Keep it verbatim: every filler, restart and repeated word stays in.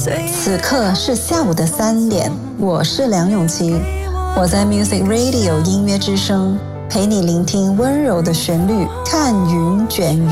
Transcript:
此刻是下午的三点，我是梁咏琪，我在 Music Radio 音乐之声陪你聆听温柔的旋律，看云卷云。